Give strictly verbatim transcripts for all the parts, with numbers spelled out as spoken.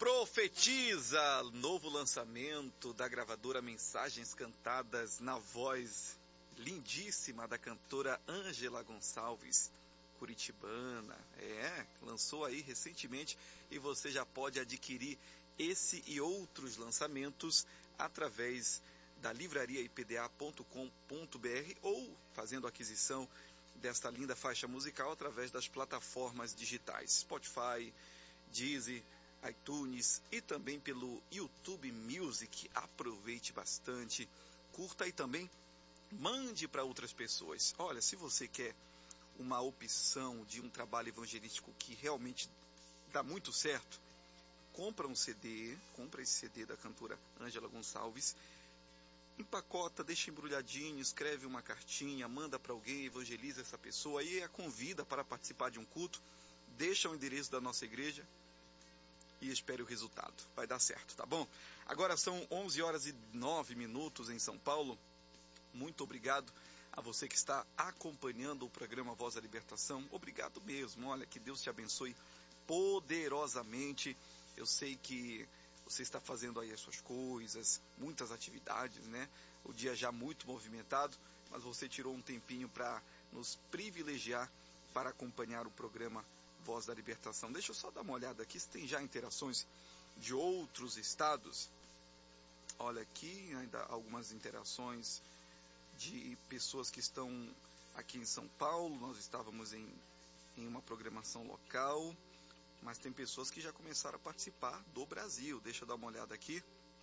Profetiza, novo lançamento da gravadora Mensagens Cantadas na voz lindíssima da cantora Ângela Gonçalves, curitibana. É, lançou aí recentemente e você já pode adquirir esse e outros lançamentos através da livraria i p d a ponto com ponto b r ou fazendo aquisição desta linda faixa musical através das plataformas digitais Spotify, Deezer, iTunes e também pelo YouTube Music. Aproveite bastante, curta e também mande para outras pessoas. Olha, se você quer uma opção de um trabalho evangelístico que realmente dá muito certo, compra um C D, compra esse C D da cantora Ângela Gonçalves, empacota, deixa embrulhadinho, escreve uma cartinha, manda para alguém, evangeliza essa pessoa e a convida para participar de um culto, deixa o endereço da nossa igreja e espere o resultado. Vai dar certo, tá bom? Agora são onze horas e nove minutos em São Paulo. Muito obrigado a você que está acompanhando o programa Voz da Libertação. Obrigado mesmo. Olha, que Deus te abençoe poderosamente. Eu sei que você está fazendo aí as suas coisas, muitas atividades, né? O dia já muito movimentado, mas você tirou um tempinho para nos privilegiar para acompanhar o programa Voz da Libertação. Deixa eu só dar uma olhada aqui se tem já interações de outros estados. Olha aqui, ainda algumas interações de pessoas que estão aqui em São Paulo. Nós estávamos em, em uma programação local, mas tem pessoas que já começaram a participar do Brasil. Deixa eu dar uma olhada aqui.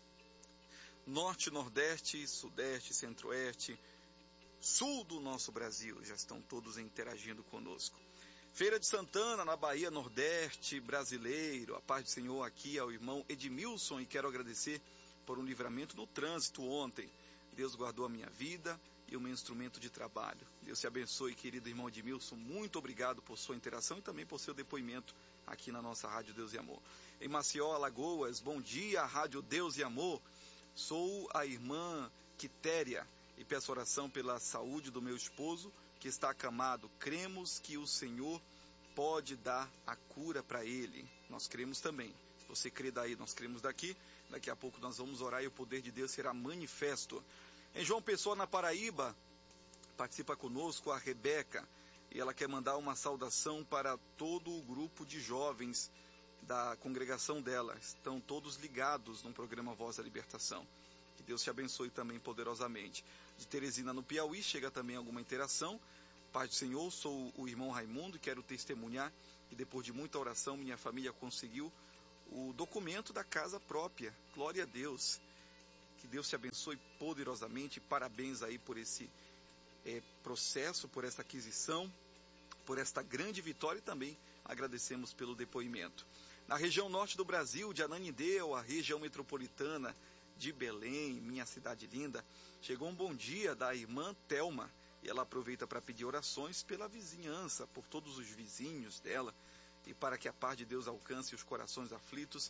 Norte, Nordeste, Sudeste, Centro-Oeste, Sul do nosso Brasil, já estão todos interagindo conosco. Feira de Santana, na Bahia, Nordeste brasileiro. A paz do Senhor aqui ao irmão Edmilson, e quero agradecer por um livramento no trânsito ontem. Deus guardou a minha vida e o meu instrumento de trabalho. Deus te abençoe, querido irmão Edmilson. Muito obrigado por sua interação e também por seu depoimento aqui na nossa Rádio Deus e Amor. Em Maceió, Alagoas, bom dia, Rádio Deus e Amor. Sou a irmã Quitéria e peço oração pela saúde do meu esposo, que está acamado. Cremos que o Senhor pode dar a cura para ele. Nós cremos também. Se você crê daí, nós cremos daqui. Daqui a pouco nós vamos orar e o poder de Deus será manifesto. Em João Pessoa, na Paraíba, participa conosco a Rebeca. E ela quer mandar uma saudação para todo o grupo de jovens da congregação dela. Estão todos ligados no programa Voz da Libertação. Que Deus te abençoe também poderosamente. De Teresina, no Piauí, chega também alguma interação. Paz do Senhor, sou o irmão Raimundo e quero testemunhar que depois de muita oração, minha família conseguiu o documento da casa própria. Glória a Deus. Que Deus te abençoe poderosamente. Parabéns aí por esse é, processo, por essa aquisição, por esta grande vitória e também agradecemos pelo depoimento. Na região norte do Brasil, de Ananindeua, a região metropolitana de Belém, minha cidade linda, chegou um bom dia da irmã Thelma e ela aproveita para pedir orações pela vizinhança, por todos os vizinhos dela e para que a paz de Deus alcance os corações aflitos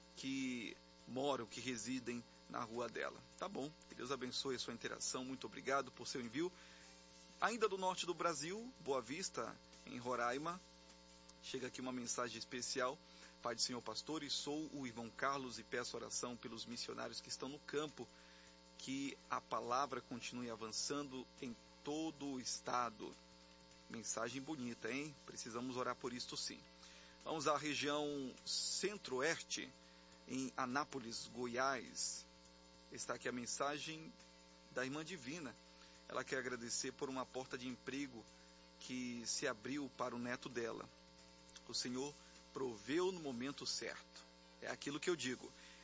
que moram, que residem na rua dela. Tá bom, que Deus abençoe a sua interação, muito obrigado por seu envio. Ainda do norte do Brasil, Boa Vista, em Roraima, chega aqui uma mensagem especial. Pai do Senhor Pastor, e sou o irmão Carlos e peço oração pelos missionários que estão no campo, que a palavra continue avançando em todo o estado. Mensagem bonita, hein? Precisamos orar por isto sim. Vamos à região centro-oeste, em Anápolis, Goiás. Está aqui a mensagem da irmã Divina. Ela quer agradecer por uma porta de emprego que se abriu para o neto dela. O Senhor proveu no momento certo. É aquilo que eu digo.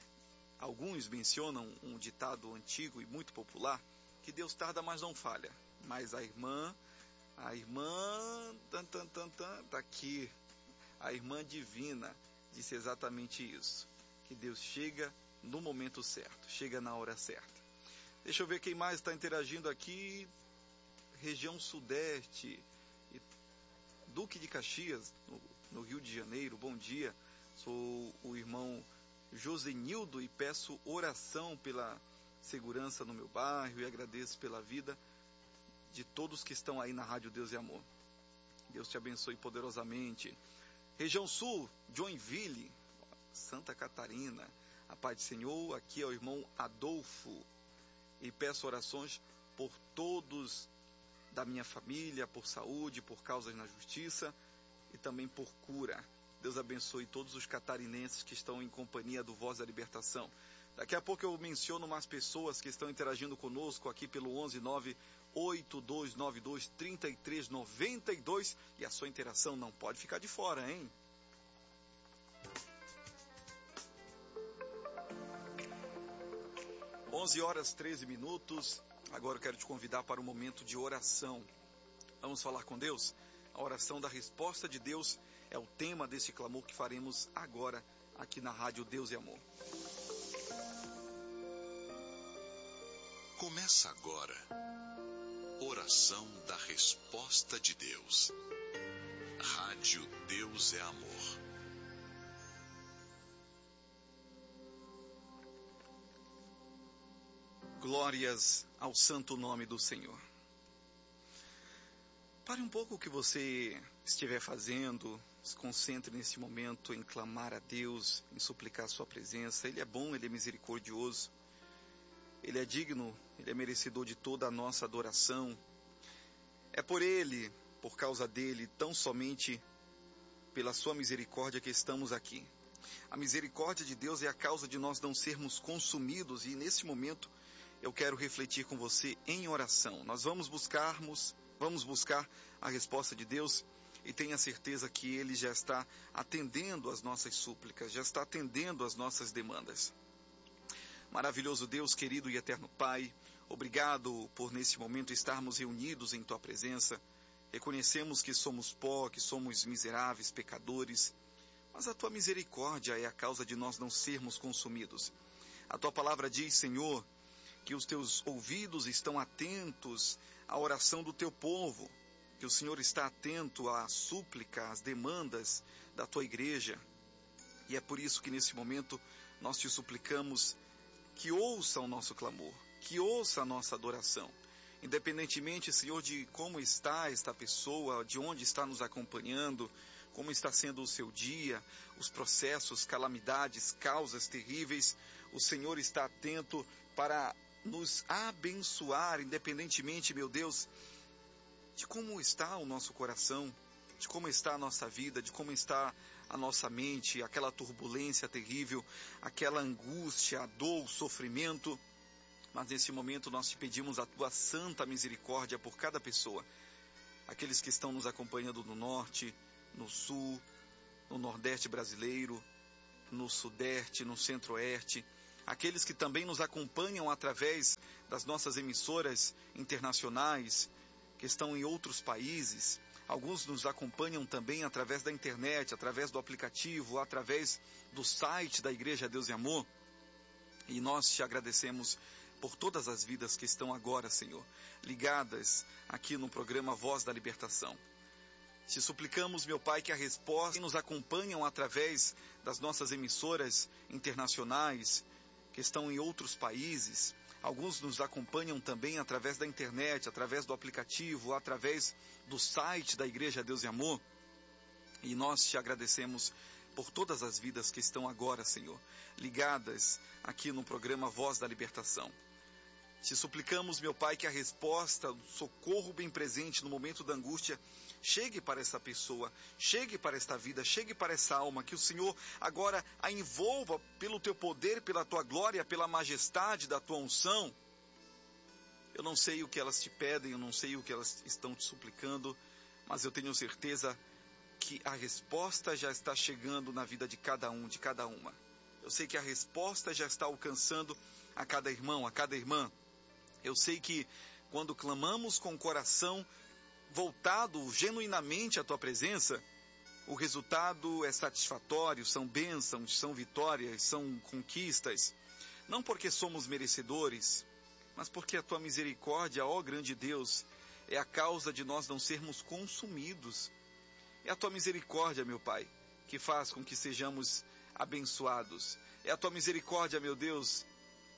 Alguns mencionam um ditado antigo e muito popular, que Deus tarda, mas não falha. Mas a irmã, a irmã, tan, tan, tan, tan, tá aqui, a irmã Divina disse exatamente isso. Que Deus chega no momento certo, chega na hora certa. Deixa eu ver quem mais está interagindo aqui. Região Sudeste, Duque de Caxias, no, no Rio de Janeiro, bom dia. Sou o irmão Josenildo e peço oração pela segurança no meu bairro e agradeço pela vida de todos que estão aí na Rádio Deus e Amor. Deus te abençoe poderosamente. Região Sul, Joinville, Santa Catarina. A paz do Senhor, aqui é o irmão Adolfo. E peço orações por todos da minha família, por saúde, por causas na justiça e também por cura. Deus abençoe todos os catarinenses que estão em companhia do Voz da Libertação. Daqui a pouco eu menciono umas pessoas que estão interagindo conosco aqui pelo onze nove oito dois nove dois três três nove dois e a sua interação não pode ficar de fora, hein? onze horas e treze minutos. Agora eu quero te convidar para um momento de oração. Vamos falar com Deus? A oração da resposta de Deus é o tema desse clamor que faremos agora aqui na Rádio Deus e Amor. Começa agora. Oração da resposta de Deus. Rádio Deus é Amor. Glórias ao santo nome do Senhor. Pare um pouco o que você estiver fazendo, se concentre nesse momento em clamar a Deus, em suplicar a sua presença. Ele é bom, Ele é misericordioso, Ele é digno, Ele é merecedor de toda a nossa adoração. É por Ele, por causa dEle, tão somente pela sua misericórdia que estamos aqui. A misericórdia de Deus é a causa de nós não sermos consumidos e nesse momento eu quero refletir com você em oração. Nós vamos buscarmos, vamos buscar a resposta de Deus e tenha certeza que Ele já está atendendo às nossas súplicas, já está atendendo às nossas demandas. Maravilhoso Deus, querido e eterno Pai, obrigado por nesse momento estarmos reunidos em Tua presença. Reconhecemos que somos pó, que somos miseráveis, pecadores, mas a Tua misericórdia é a causa de nós não sermos consumidos. A Tua palavra diz, Senhor, que os Teus ouvidos estão atentos à oração do Teu povo, que o Senhor está atento à súplica, às demandas da Tua igreja. E é por isso que nesse momento nós Te suplicamos que ouça o nosso clamor, que ouça a nossa adoração. Independentemente, Senhor, de como está esta pessoa, de onde está nos acompanhando, como está sendo o seu dia, os processos, calamidades, causas terríveis, o Senhor está atento para nos abençoar, independentemente, meu Deus, de como está o nosso coração, de como está a nossa vida, de como está a nossa mente, aquela turbulência terrível, aquela angústia, a dor, o sofrimento. Mas nesse momento nós te pedimos a tua santa misericórdia por cada pessoa. Aqueles que estão nos acompanhando no norte, no sul, no nordeste brasileiro, no sudeste, no centro-oeste, aqueles que também nos acompanham através das nossas emissoras internacionais, que estão em outros países. Alguns nos acompanham também através da internet, através do aplicativo, através do site da Igreja Deus e Amor. E nós te agradecemos por todas as vidas que estão agora, Senhor, ligadas aqui no programa Voz da Libertação. Te suplicamos, meu Pai, que a resposta nos acompanham através das nossas emissoras internacionais, que estão em outros países. Alguns nos acompanham também através da internet, através do aplicativo, através do site da Igreja Deus e Amor. E nós te agradecemos por todas as vidas que estão agora, Senhor, ligadas aqui no programa Voz da Libertação. Te suplicamos, meu Pai, que a resposta, o socorro bem presente no momento da angústia, chegue para essa pessoa, chegue para esta vida, chegue para essa alma, que o Senhor agora a envolva pelo Teu poder, pela Tua glória, pela majestade da Tua unção. Eu não sei o que elas te pedem, eu não sei o que elas estão te suplicando, mas eu tenho certeza que a resposta já está chegando na vida de cada um, de cada uma. Eu sei que a resposta já está alcançando a cada irmão, a cada irmã. Eu sei que quando clamamos com o coração voltado genuinamente à Tua presença, o resultado é satisfatório, são bênçãos, são vitórias, são conquistas. Não porque somos merecedores, mas porque a Tua misericórdia, ó grande Deus, é a causa de nós não sermos consumidos. É a Tua misericórdia, meu Pai, que faz com que sejamos abençoados. É a Tua misericórdia, meu Deus,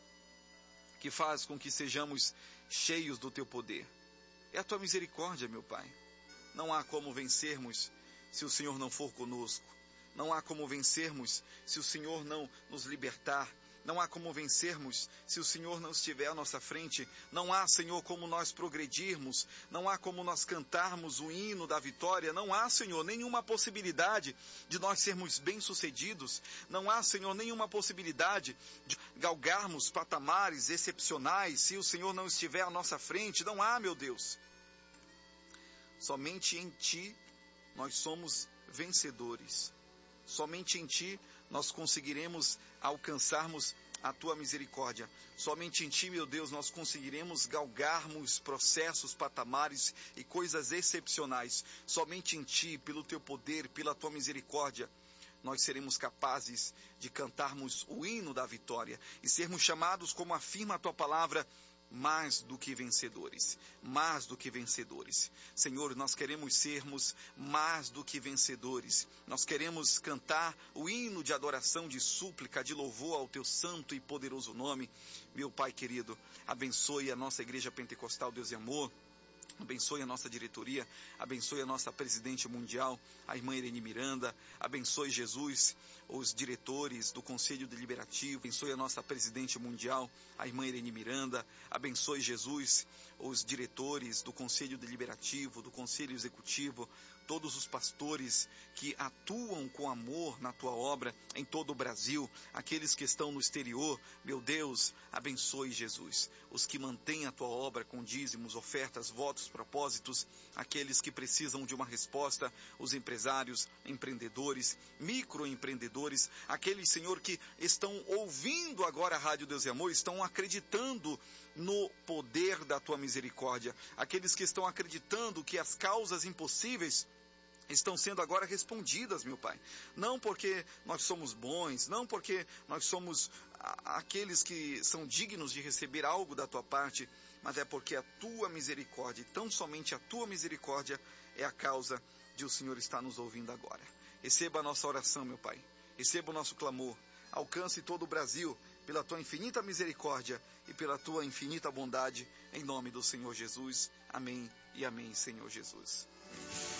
que faz com que sejamos cheios do Teu poder. É a Tua misericórdia, meu Pai. Não há como vencermos se o Senhor não for conosco. Não há como vencermos se o Senhor não nos libertar. Não há como vencermos se o Senhor não estiver à nossa frente. Não há, Senhor, como nós progredirmos. Não há como nós cantarmos o hino da vitória. Não há, Senhor, nenhuma possibilidade de nós sermos bem-sucedidos. Não há, Senhor, nenhuma possibilidade de galgarmos patamares excepcionais se o Senhor não estiver à nossa frente. Não há, meu Deus. Somente em Ti nós somos vencedores. Somente em Ti nós conseguiremos alcançarmos a Tua misericórdia. Somente em Ti, meu Deus, nós conseguiremos galgarmos processos, patamares e coisas excepcionais. Somente em Ti, pelo Teu poder, pela Tua misericórdia, nós seremos capazes de cantarmos o hino da vitória e sermos chamados, como afirma a Tua palavra, mais do que vencedores, mais do que vencedores. Senhor, nós queremos sermos mais do que vencedores. Nós queremos cantar o hino de adoração, de súplica, de louvor ao Teu santo e poderoso nome. Meu Pai querido, abençoe a nossa Igreja Pentecostal Deus e Amor. Abençoe a nossa diretoria, abençoe a nossa presidente mundial, a irmã Irene Miranda, abençoe, Jesus, os diretores do Conselho Deliberativo, abençoe a nossa presidente mundial, a irmã Irene Miranda, abençoe, Jesus, os diretores do Conselho Deliberativo, do Conselho Executivo, todos os pastores que atuam com amor na Tua obra em todo o Brasil, aqueles que estão no exterior, meu Deus, abençoe, Jesus, os que mantêm a Tua obra com dízimos, ofertas, votos, propósitos, aqueles que precisam de uma resposta, os empresários, empreendedores, microempreendedores, aqueles, Senhor, que estão ouvindo agora a Rádio Deus e Amor, estão acreditando no poder da Tua misericórdia, aqueles que estão acreditando que as causas impossíveis estão sendo agora respondidas, meu Pai. Não porque nós somos bons, não porque nós somos aqueles que são dignos de receber algo da Tua parte, mas é porque a Tua misericórdia, e tão somente a Tua misericórdia, é a causa de o Senhor estar nos ouvindo agora. Receba a nossa oração, meu Pai. Receba o nosso clamor. Alcance todo o Brasil pela Tua infinita misericórdia e pela Tua infinita bondade, em nome do Senhor Jesus. Amém e amém, Senhor Jesus.